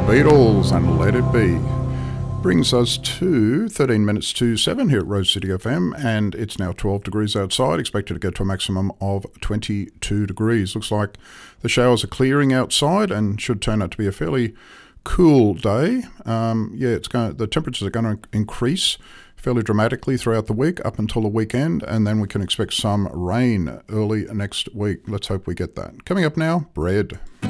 Beatles and Let It Be brings us to 13 minutes to 7 here at Rose City FM, and it's now 12 degrees outside, expected to get to a maximum of 22 degrees. Looks like the showers are clearing outside and should turn out to be a fairly cool day. The temperatures are going to increase fairly dramatically throughout the week up until the weekend, and then we can expect some rain early next week. Let's hope we get that. Coming up now, bread.